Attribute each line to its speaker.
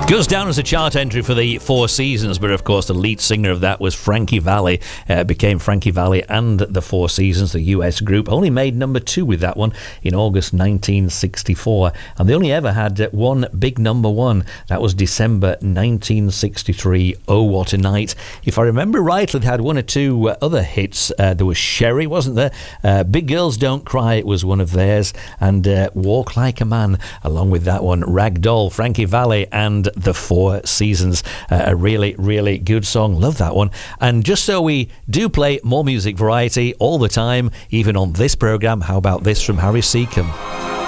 Speaker 1: Goes down as a chart entry for the Four Seasons, but of course the lead singer of that was Frankie Valli. Became Frankie Valli and the Four Seasons, the US group. Only made number 2 with that one in August 1964, and they only ever had one big number 1. That was December 1963. Oh, what a night! If I remember rightly, they had one or two other hits. There was Sherry, wasn't there? Big Girls Don't Cry was one of theirs, and Walk Like a Man along with that one. Ragdoll, Frankie Valli and the Four Seasons. A really, really good song. Love that one. And just so we do play more music variety all the time, even on this programme, how about this from Harry Seacombe?